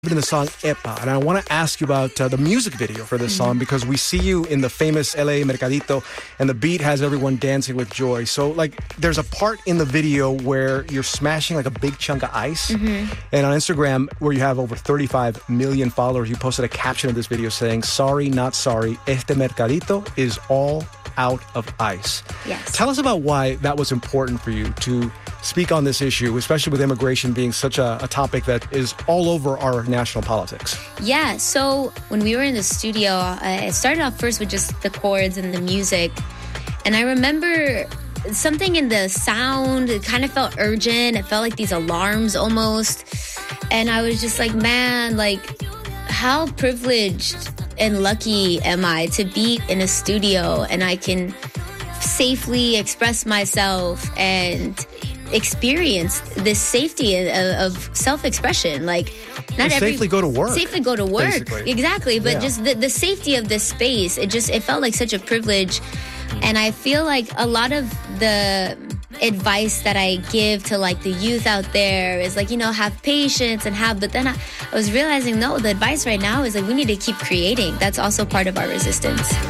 in the song Epa, and I want to ask you about the music video for this song because we see you in the famous LA Mercadito and the beat has everyone dancing with joy. So there's a part in the video where you're smashing like a big chunk of ice, and on Instagram where you have over 35 million followers, you posted a caption of this video saying, "Sorry, not sorry, este Mercadito is all out of ice." Yes. Tell us about why that was important for you to speak on this issue, especially with immigration being such a topic that is all over our national politics. Yeah, so when we were in the studio, it started off first with just the chords and the music. And I remember something in the sound, it kind of felt urgent. It felt like these alarms almost. And I was just like, man, how privileged and lucky am I to be in a studio and I can safely express myself and experience this safety of self-expression. Safely go to work. Safely go to work. Basically. Exactly. But just the safety of this space, it felt like such a privilege. And I feel like a lot of the advice that I give to the youth out there is have patience but then I was realizing, no, the advice right now is we need to keep creating. That's also part of our resistance.